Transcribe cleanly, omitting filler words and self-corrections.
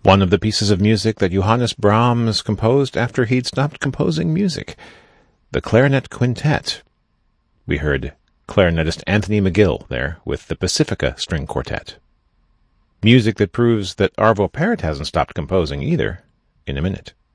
One of the pieces of music that Johannes Brahms composed after he'd stopped composing music. The Clarinet Quintet. We heard clarinetist Anthony McGill there with the Pacifica String Quartet. Music that proves that Arvo Pärt hasn't stopped composing either, in a minute.